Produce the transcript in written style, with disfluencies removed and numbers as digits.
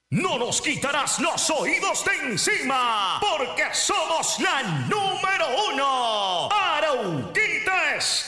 No nos quitarás los oídos de encima, porque somos la número 1. Arauquita